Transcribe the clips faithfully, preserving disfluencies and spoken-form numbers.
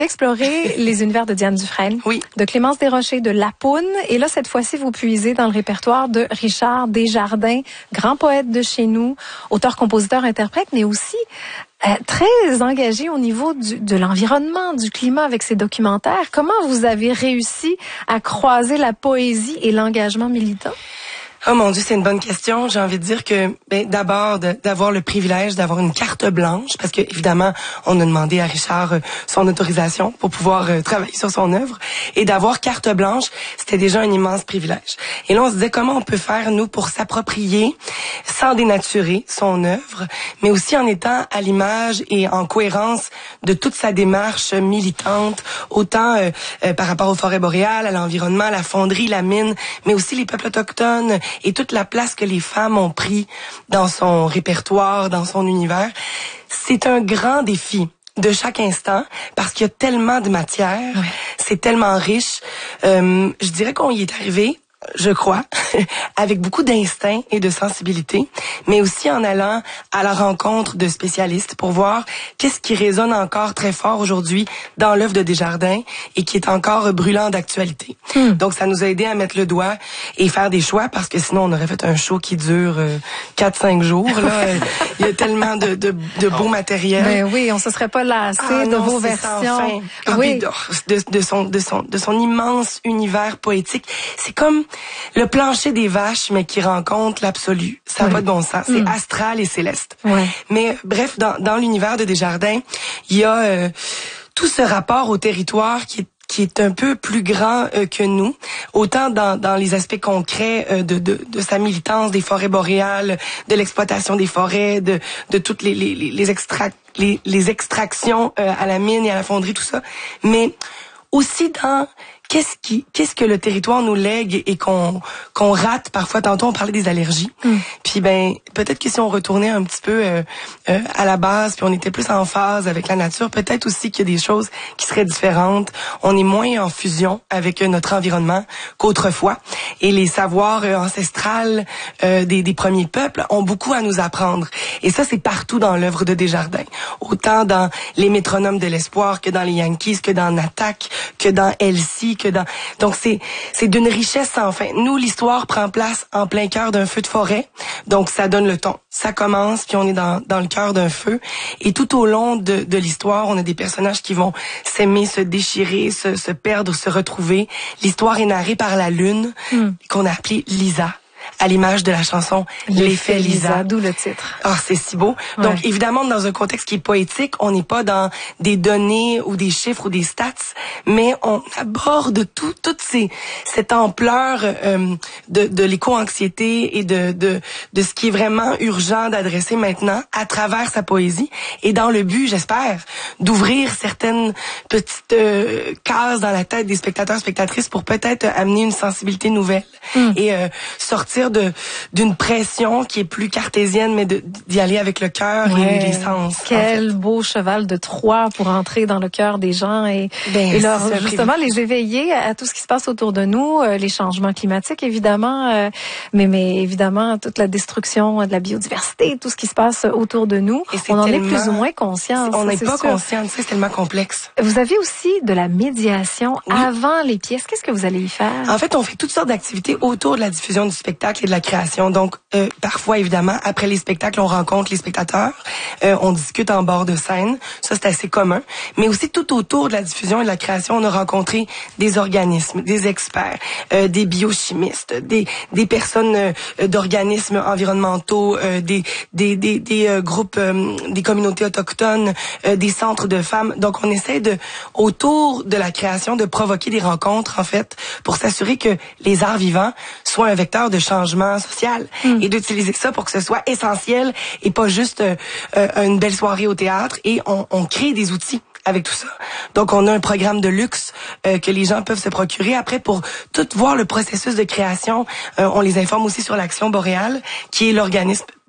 Explorer les univers de Diane Dufresne, oui. de Clémence Desrochers, de Lapoune. Et là, cette fois-ci, vous puisez dans le répertoire de Richard Desjardins, grand poète de chez nous, auteur, compositeur, interprète, mais aussi euh, très engagé au niveau du, de l'environnement, du climat avec ses documentaires. Comment vous avez réussi à croiser la poésie et l'engagement militant? Oh mon Dieu, c'est une bonne question. J'ai envie de dire que, ben, d'abord, de, d'avoir le privilège d'avoir une carte blanche, parce que évidemment, on a demandé à Richard euh, son autorisation pour pouvoir euh, travailler sur son œuvre, et d'avoir carte blanche, c'était déjà un immense privilège. Et là, on se disait comment on peut faire nous pour s'approprier, sans dénaturer son œuvre, mais aussi en étant à l'image et en cohérence de toute sa démarche militante, autant euh, euh, par rapport aux forêts boréales, à l'environnement, à la fonderie, la mine, mais aussi les peuples autochtones. Et toute la place que les femmes ont pris dans son répertoire, dans son univers. C'est un grand défi de chaque instant parce qu'il y a tellement de matière, oui. C'est tellement riche. Euh, je dirais qu'on y est arrivé, je crois, avec beaucoup d'instinct et de sensibilité, mais aussi en allant à la rencontre de spécialistes pour voir qu'est-ce qui résonne encore très fort aujourd'hui dans l'œuvre de Desjardins et qui est encore brûlant d'actualité. Hmm. Donc, ça nous a aidé à mettre le doigt et faire des choix parce que sinon, on aurait fait un show qui dure euh, quatre cinq jours. Là, il y a tellement de, de, de beau matériel. Ben oui, on se serait pas lassé ah, de non, vos versions. Ah, oui. de, de, son, de, son, de son immense univers poétique. C'est comme le plancher des vaches, mais qui rencontre l'absolu. Ça n'a oui. pas de bon sens. C'est mmh. astral et céleste. Ouais. Mais bref, dans, dans l'univers de Desjardins, il y a euh, tout ce rapport au territoire qui est qui est un peu plus grand euh, que nous, autant dans, dans les aspects concrets euh, de, de, de sa militance des forêts boréales, de l'exploitation des forêts, de, de toutes les, les, les, extra, les, les extractions euh, à la mine et à la fonderie, tout ça, mais aussi dans qu'est-ce qui, qu'est-ce que le territoire nous lègue et qu'on qu'on rate parfois. Tantôt on parlait des allergies, mm. puis ben peut-être que si on retournait un petit peu euh, euh, à la base, puis on était plus en phase avec la nature, peut-être aussi qu'il y a des choses qui seraient différentes. On est moins en fusion avec euh, notre environnement qu'autrefois, et les savoirs euh, ancestrales euh, des, des premiers peuples ont beaucoup à nous apprendre. Et ça, c'est partout dans l'œuvre de Desjardins, autant dans les métronomes de l'espoir que dans les Yankees, que dans Attaque, que dans Elsie. Que dans... Donc, c'est c'est d'une richesse sans fin. Nous, l'histoire prend place en plein cœur d'un feu de forêt. Donc, ça donne le ton. Ça commence, puis on est dans, dans le cœur d'un feu. Et tout au long de, de l'histoire, on a des personnages qui vont s'aimer, se déchirer, se, se perdre, se retrouver. L'histoire est narrée par la lune, mm. qu'on a appelée Lisa, à l'image de la chanson L'effet Lisa. D'où le titre. Ah, oh, c'est si beau. Ouais. Donc, évidemment, dans un contexte qui est poétique, on n'est pas dans des données ou des chiffres ou des stats, mais on aborde tout, toute ces, cette ampleur euh, de, de l'éco-anxiété et de, de, de ce qui est vraiment urgent d'adresser maintenant à travers sa poésie, et dans le but, j'espère, d'ouvrir certaines petites euh, cases dans la tête des spectateurs, spectatrices pour peut-être amener une sensibilité nouvelle mm. et euh, sortir de d'une pression qui est plus cartésienne, mais de, d'y aller avec le cœur ouais. et les sens. Quel en fait. beau cheval de Troie pour entrer dans le cœur des gens et, ben, et leur, justement les éveiller à tout ce qui se passe autour de nous, euh, les changements climatiques évidemment, euh, mais, mais évidemment toute la destruction de la biodiversité, tout ce qui se passe autour de nous. On en tellement, est plus ou moins conscient. On n'est pas conscient, c'est tellement complexe. Vous avez aussi de la médiation oui. avant les pièces. Qu'est-ce que vous allez y faire? En fait, on fait toutes sortes d'activités autour de la diffusion du spectacle et de la création. Donc, euh, parfois, évidemment, après les spectacles, on rencontre les spectateurs, euh, on discute en bord de scène. Ça, c'est assez commun. Mais aussi, tout autour de la diffusion et de la création, on a rencontré des organismes, des experts, euh, des biochimistes, des, des personnes euh, d'organismes environnementaux, euh, des, des, des, des euh, groupes, euh, des communautés autochtones, euh, des centres de femmes. Donc, on essaie de, autour de la création, de provoquer des rencontres, en fait, pour s'assurer que les arts vivants soient un vecteur de changement social mm. et d'utiliser ça pour que ce soit essentiel et pas juste euh, euh, une belle soirée au théâtre. Et on, on crée des outils avec tout ça. Donc, on a un programme de luxe euh, que les gens peuvent se procurer. Après, pour tout voir le processus de création, euh, on les informe aussi sur l'Action boréale, qui est l'organisme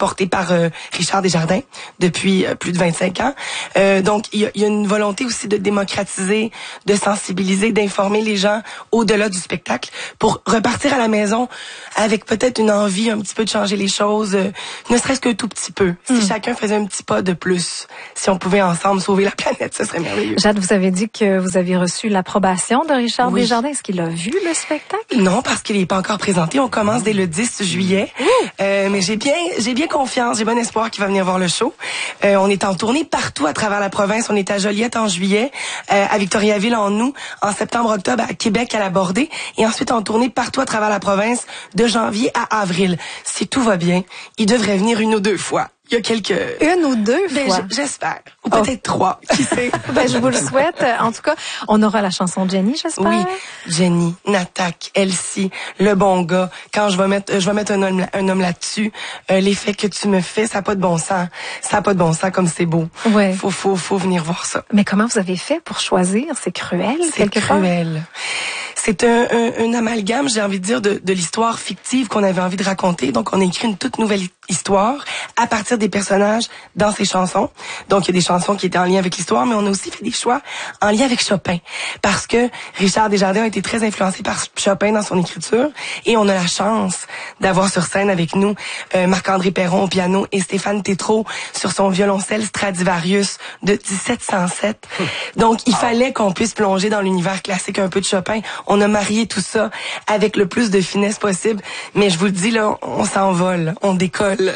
porté par euh, Richard Desjardins depuis euh, plus de vingt-cinq ans. Euh, donc, il y a, y a une volonté aussi de démocratiser, de sensibiliser, d'informer les gens au-delà du spectacle pour repartir à la maison avec peut-être une envie un petit peu de changer les choses, euh, ne serait-ce qu'un tout petit peu. Si mm. chacun faisait un petit pas de plus, si on pouvait ensemble sauver la planète, ce serait merveilleux. Jade, vous avez dit que vous avez reçu l'approbation de Richard oui. Desjardins. Est-ce qu'il a vu le spectacle? Non, parce qu'il n'est pas encore présenté. On commence dès le dix juillet. Mmh. Euh, mais j'ai bien, j'ai bien confiance, j'ai bon espoir qu'il va venir voir le show. Euh, on est en tournée partout à travers la province. On est à Joliette en juillet, euh, à Victoriaville en août, en septembre-octobre à Québec à la Bordée, et ensuite en tournée partout à travers la province de janvier à avril. Si tout va bien, il devrait venir une ou deux fois. Il y a quelques... Une ou deux ben, fois? J'espère. Ou peut-être oh. trois, qui sait. Ben, je vous le souhaite. En tout cas, on aura la chanson Jenny, j'espère. Oui, Jenny, Natak, Elsie, le bon gars. Quand je vais mettre, je vais mettre un homme, un homme là-dessus, euh, l'effet que tu me fais, ça n'a pas de bon sens. Ça n'a pas de bon sens comme c'est beau. Ouais. Faut, faut, faut venir voir ça. Mais comment vous avez fait pour choisir? C'est cruel, C'est quelque cruel. part? C'est un, un, un amalgame, j'ai envie de dire, de, de l'histoire fictive qu'on avait envie de raconter. Donc, on a écrit une toute nouvelle histoire à partir des personnages dans ces chansons. Donc, il y a des chansons qui étaient en lien avec l'histoire, mais on a aussi fait des choix en lien avec Chopin. Parce que Richard Desjardins a été très influencé par Chopin dans son écriture. Et on a la chance d'avoir sur scène avec nous euh, Marc-André Perron au piano et Stéphane Tétrault sur son violoncelle Stradivarius de dix-sept cent sept. Donc, il fallait qu'on puisse plonger dans l'univers classique un peu de Chopin. On a marié tout ça avec le plus de finesse possible. Mais je vous le dis, là, on s'envole, on décolle.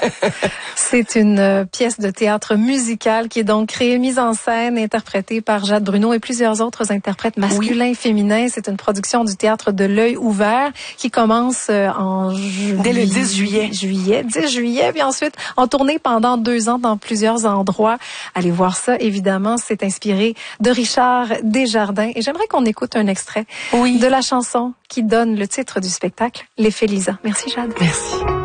C'est une pièce de théâtre musical qui est donc créée, mise en scène, interprétée par Jade Bruno et plusieurs autres interprètes masculins et féminins. C'est une production du théâtre de l'Œil ouvert qui commence en juillet. Dès le dix juillet. Juillet, dix juillet, puis ensuite en tournée pendant deux ans dans plusieurs endroits. Allez voir ça, évidemment. C'est inspiré de Richard Desjardins. Et j'aimerais qu'on écoute un extrait oui. de la chanson qui donne le titre du spectacle, L'effet Lisa. Merci, Jade. Merci.